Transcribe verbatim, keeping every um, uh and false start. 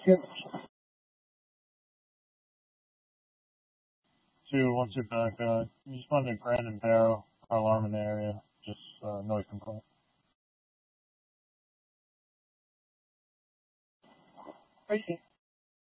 Two, once you're back, uh, you just find a Grand and Barrow, car alarm in the area, just uh, noise complaint. Tracy.